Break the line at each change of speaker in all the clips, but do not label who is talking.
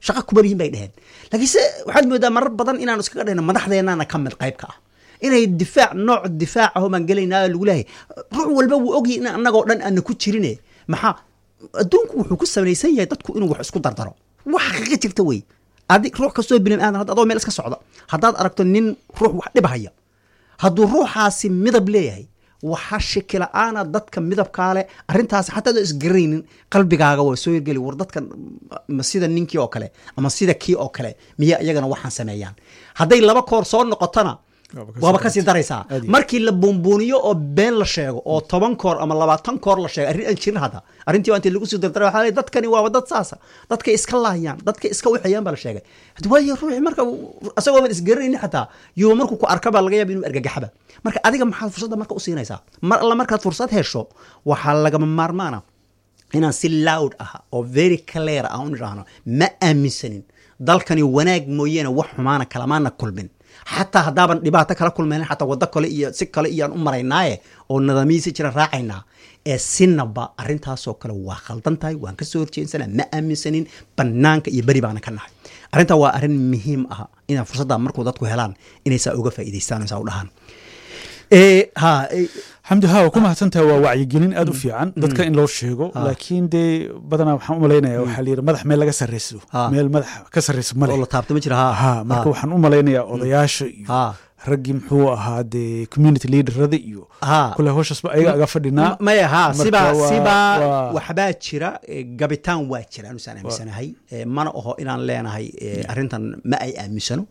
shaqa ku bariyin bay dhaheen laakiin se waxaad moodaa marar badan inaanu iskaga dhahno madaxdeenana ka mid qaybka ah inay difaac nooc difaac ah oo maan gelaynaa lagu leeyahay ruux walba wuu ogyahay in annagoo dhan aana ku jirine maxaa adduunku wuxuu ku samaysan yahay dadku inuu wax isku dardaro wax xaqiiqa jirta wey adig ruux kastoo bini aadan adoo meel iska socda haddaad aragto nin ruux wax dhibahaya hadduu ruuxaasi midab leeyahay waxa shakila-aana dadka midabkaa leh arrintaasi xataa adoo isgaraynin qalbigaaga waa soo hirgeli war dadkan ma sida ninkii oo kale ama sida kii oo kale miya iyagana waxaan sameeyaan hadday 2 koor soo noqotona waaba kasii daraysaa markii la buunbuuniyo oo been la sheego oo 10 koor ama 20 koor la sheego arrin aan jirin hadda arrintii waa intii lagu sii dardaray waxaa leeyahay dadkani waa dad saasa dadka iska laayaan dadka iska wixiyaan baa la sheegay hadda waayo ruuxi marka asagoo aan isgaraynin xataa yoo markuu ku arkaba laga yaabo inuu argagaxaba marka adiga maxaad fursadda marka u siinaysaa mar alla markaad fursad hesho waxaa lagama maarmaana inaan si loud ah oo very clear ah u niraahno ma aaminsanin dalkani wanaag mooyeena wax xumaana kalamaana kulmin xataa haddaaban dhibaato kala kulmaynin xataa waddo kale iyo si kale iyaan u maraynaaye oo nidaamiyisi jira raacaynaa ee sinaba arrintaasoo kale waa khaldan tahay waan ka soo horjeedsanaa ma aaminsanin bannaanka iyo beri baana ka nahay arrintaa waa arrin muhiim ah inaan fursadda markuu dadku helaan inaysaa uga faa'iidaystaan saa u dhahaan
xamdi haa ku mahadsantahay waa wacyigelin aad u fiican dadka in loo sheego laakiin dee badanaa waxaan u malaynayaa waxaa layidhi madax meel laga sarrayso meel madax ka sarrayso male
oo la taabto ma jira
marka waxaan u malaynayaa odayaasha iyo raggii muxuu ahaa dee community leaderada iyo kule howshaasba ayaga aga fadhinaa
maya siba waxbaa jira gabitaan waa jira anusaan aaminsanahay mana oho inaan leenahay arrintan ma ay aaminsano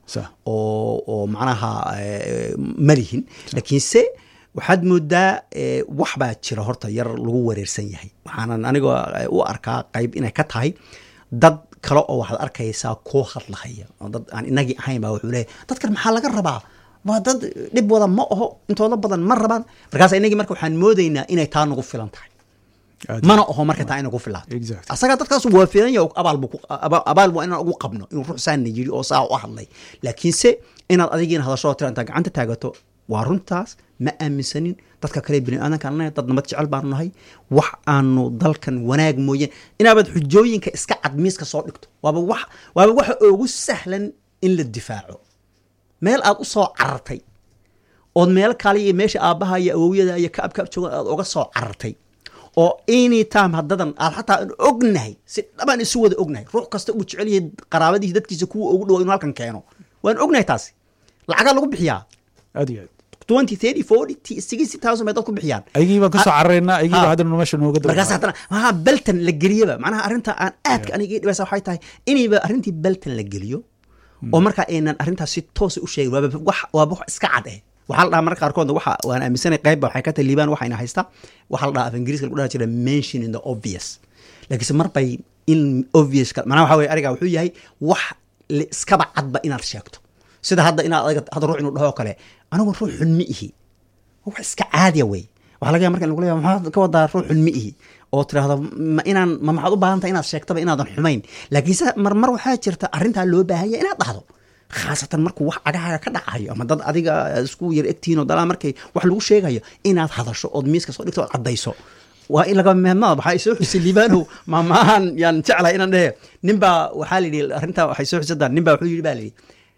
oo macnaha malihin laakiinse waxaad moodaa wax baa jira horta yar lagu wareersan yahay waxaanan aniga u arkaa qayb inay ka tahay dad kale oo waxaad arkaysaa koo hadlahaya oo dad aan inagii ahayn baa wuxuu leeyahay dadkan maxaa laga rabaa waa dad dhib wada ma oho intooda badan ma rabaan markaas inagii marka waxaan moodaynaa inay taa nagu filan tahay mana oho marka taa inagu filaato asagaa dadkaas waa filan yahay abaal waa inaan ugu qabno inuu ruux saana yiri oo saa u hadlay laakiinse inaad adigiina hadashoo tira intaa gacanta taagato waa runtaas ma aaminsanin dadka kale bini aadanka annahay dad nabad jecel baanu nahay wax aanu dalkan wanaag mooyeen inaabaad xujooyinka iska cadmiiska soo dhigto waaba waxa ugu sahlan in la difaaco meel aad u soo carartay ood meel kale iyo meesha aabbaha iyo awowyada iyo kaabkaab joogan aad uga soo carartay oo anytime haddadan aad xataa ognahay si dhabaan isu wada ognahay ruux kasta uu jecel yahay qaraabadiisa dadkiisa kuwa ugu dhow inuu halkan keeno waan ognahay taasi lacagaa lagu bixiyaa
aad iyo aad
20 30 40 60,000 bay dadku bixiyaan
ayagii baan ka soo cararaynaa ayagii baa haddana meesha nooga daba
markaas haddana beltan la geliyaba macnaha arrinta aan aadka aniga dhibaysa waxay tahay inayba arrintii beltan la geliyo oo markaa aynan arrintaas si toos u sheegin waaba wax iska cad waxaa la dhahaa marka qaarkood waan aaminsanay qaybba waxay ka tahay liibaan waxayna haystaa waxaa la dhahaa af ingiriiska lagu dhaha jira mention in the obvious laakiinse mar bay in obvious macnaha waxaa weye ariga wuxuu yahay wax iskaba cadba inaad sheegto sida hadda inaad hadda ruux inuu dhaho kale anigu ruux xun ma ihi wax iska caadiya wey waxaa laga yaaba marka lagu leeyahay maxaad ka wadaa ruux xun ma ihi oo tiraahdo ma maxaad u baahan tahay inaad sheegtaba inaadan xumayn laakiinse marmar waxaa jirta arrintaa loo baahanya inaad dhahdo khaasatan markuu wax cagahaaga ka dhacayo ama dad adiga isku yar egtihiin oo dalaa markay wax lagu sheegayo inaad hadasho ood miiska soo dhigto ood caddayso waa in laga mehmada waxaa soo xusay liibaanow maamaahan yaan jeclahay inaan dhehe ninbaa waxaa la yidhi arrintaa waxay soo xusadaa ninbaa wuxuu yidhi baa la yidhi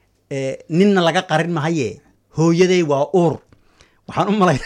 ninna laga qarin mahaye hooyaday waa uur waxaan u malay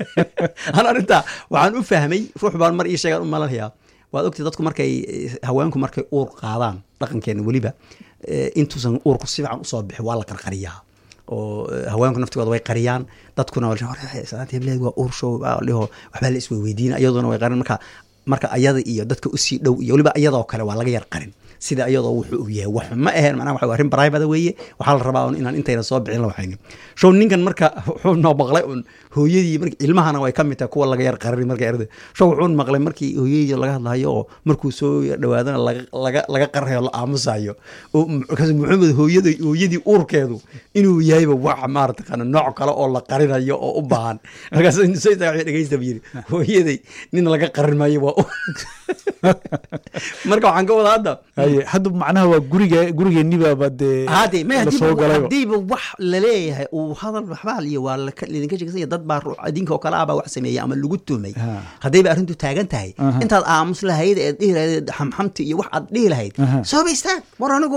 an arrintaa waxaan u fahmay ruux baan mar ii sheegaan u malanayaa waad ogtay dadku markay haweenku markay uur qaadaan dhaqankeena weliba intuusan uurku si fiican usoo bixi waa la qarqariyaa oo haweenku naftigooda way qariyaan dadkuna hebleed waa uur show dhiho waxbaa la isweydiina iyaduna way qarin marka ayada iyo dadka usii dhow iyo weliba iyadoo kale waa laga yar qarin sida iyadoo wuxuu u yahay wax ma aheen macnaha waxa arrin private weeye waxaa la rabaa inaan intayna soo bixin la waxayni show ninkan marka wuxuu noo maqlay un hooyadii marka ilmahana way ka mid tahay kuwa laga yar qarin marka erday show wuxuu maqlay markii hooyadii laga hadlayo oo markuu soo dhawaadana laga qarxayo la aamusayo oo kaas Maxamed hooyadii uurkeedu inuu yahayba wax maarta kana nooc kale oo la qarinayo oo u baahan markaas sayda waxay dhageysta yiri hooyadii nin laga qarin maayo waa marka waxaan ka wada
hadda macnaha waa gurigeennibaaba dee lasoo galay
hadiiba wax laleeyahay uu hadal waxbaa iyo waa lidinka sheegsanya dad baa ruux idinka oo kale ah baa wax sameeyey ama lagu tumay haddayba arrintu taagan tahay intaad aamus lahayd eed dhihi lahayd xamxamti iyo wax aad dhihi lahayd soo ba istaag war anigu